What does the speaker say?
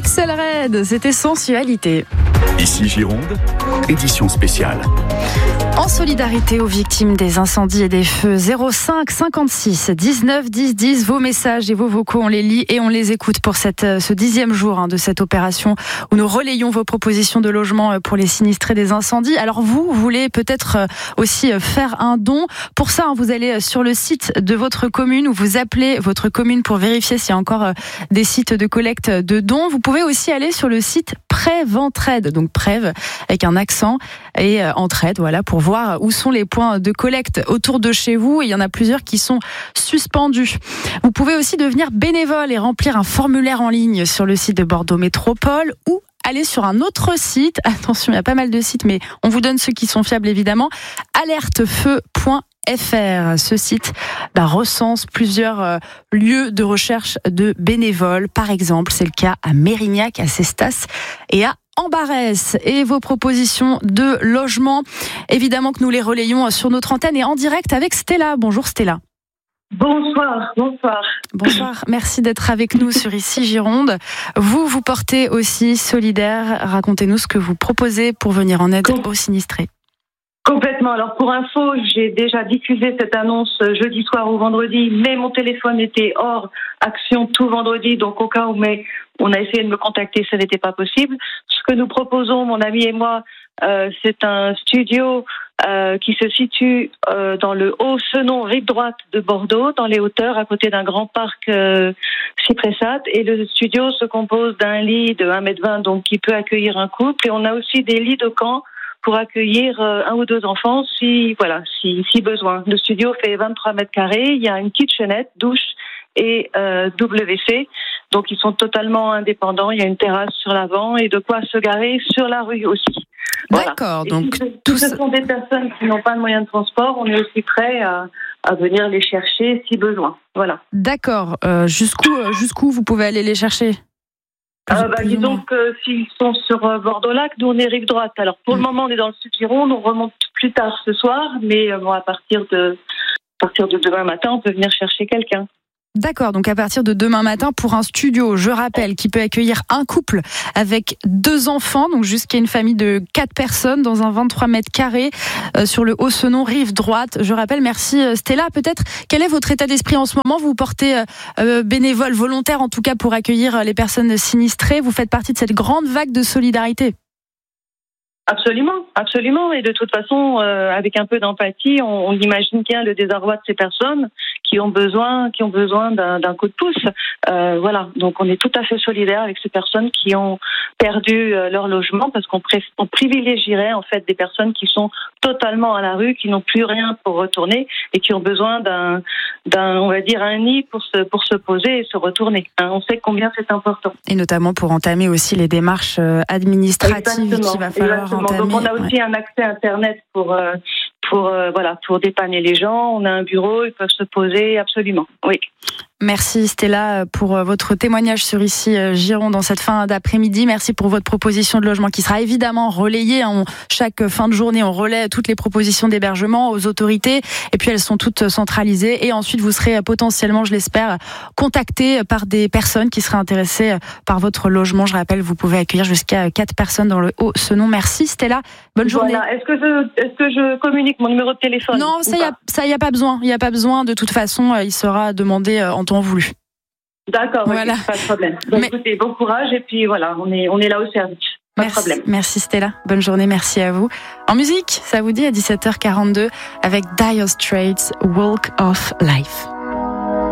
Axel Red, c'était Sensualité. Ici Gironde, édition spéciale. En solidarité aux victimes des incendies et des feux, 05 56 19 10 10, vos messages et vos vocaux, on les lit et on les écoute pour ce 10e jour de cette opération où nous relayons vos propositions de logement pour les sinistrés des incendies. Alors vous voulez peut-être aussi faire un don. Pour ça, vous allez sur le site de votre commune ou vous appelez votre commune pour vérifier s'il y a encore des sites de collecte de dons. Vous pouvez aussi aller sur le site Préventraide, donc Prève avec un accent et Entraide, voilà, pour voir où sont les points de collecte autour de chez vous. Il y en a plusieurs qui sont suspendus. Vous pouvez aussi devenir bénévole et remplir un formulaire en ligne sur le site de Bordeaux Métropole ou aller sur un autre site. Attention, il y a pas mal de sites, mais on vous donne ceux qui sont fiables évidemment. alertefeu.fr. Ce site recense plusieurs lieux de recherche de bénévoles. Par exemple, c'est le cas à Mérignac, à Cestas et à Ambarès. Et vos propositions de logement, évidemment que nous les relayons sur notre antenne et en direct avec Stella. Bonjour Stella. Bonsoir. Bonsoir, merci d'être avec nous sur Ici Gironde. Vous portez aussi solidaire. Racontez-nous ce que vous proposez pour venir en aide aux sinistrés. Complètement. Alors pour info, j'ai déjà diffusé cette annonce jeudi soir ou vendredi, mais mon téléphone était hors action tout vendredi, donc au cas où on a essayé de me contacter, ça n'était pas possible. Ce que nous proposons, mon ami et moi, c'est un studio qui se situe dans le Haut-Senon, rive droite de Bordeaux, dans les hauteurs, à côté d'un grand parc cypressade. Et le studio se compose d'un lit de 1,20 m, donc qui peut accueillir un couple. Et on a aussi des lits de camp pour accueillir un ou deux enfants si besoin. Le studio fait 23 mètres carrés. Il y a une kitchenette, douche et WC. Donc ils sont totalement indépendants. Il y a une terrasse sur l'avant et de quoi se garer sur la rue aussi. D'accord. Voilà. Donc si ce sont des personnes qui n'ont pas de moyens de transport, on est aussi prêt à venir les chercher si besoin. Voilà. D'accord. Jusqu'où vous pouvez aller les chercher? Disons que s'ils sont sur Bordeaux-Lac, nous on est rive droite. Alors pour le moment on est dans le Sud-Gironde, on remonte plus tard ce soir, mais à partir de demain matin on peut venir chercher quelqu'un. D'accord, donc à partir de demain matin pour un studio, je rappelle, qui peut accueillir un couple avec 2 enfants, donc jusqu'à une famille de 4 personnes dans un 23 mètres carrés sur le Haut-Senon, rive droite. Je rappelle, merci Stella. Peut-être, quel est votre état d'esprit en ce moment? Vous portez bénévole, volontaire en tout cas pour accueillir les personnes sinistrées. Vous faites partie de cette grande vague de solidarité. Absolument. Et de toute façon, avec un peu d'empathie, on imagine bien le désarroi de ces personnes qui ont besoin d'un coup de pouce. Voilà. Donc, on est tout à fait solidaires avec ces personnes qui ont perdu leur logement parce qu'on privilégierait en fait des personnes qui sont totalement à la rue, qui n'ont plus rien pour retourner et qui ont besoin on va dire, un nid pour se poser et se retourner. On sait combien c'est important. Et notamment pour entamer aussi les démarches administratives qu'il va falloir entamer. Donc on a aussi un accès Internet pour dépanner les gens. On a un bureau, ils peuvent se poser, absolument. Oui. Merci Stella pour votre témoignage sur Ici Gironde dans cette fin d'après-midi. Merci pour votre proposition de logement qui sera évidemment relayée. Chaque fin de journée, on relaie toutes les propositions d'hébergement aux autorités et puis elles sont toutes centralisées. Et ensuite, vous serez potentiellement, je l'espère, contacté par des personnes qui seraient intéressées par votre logement. Je rappelle, vous pouvez accueillir jusqu'à 4 personnes dans le Haut-Senon. Merci Stella. Bonne journée. Voilà. Est-ce que je communique mon numéro de téléphone? Non, ça y a pas besoin. Il y a pas besoin. De toute façon, il sera demandé en temps voulu. D'accord, voilà. Okay, pas de problème. Donc, écoutez, bon courage et puis voilà, on est là au service. Pas de problème. Merci Stella, bonne journée, merci à vous. En musique, ça vous dit à 17h42 avec Dire Straits, Walk of Life.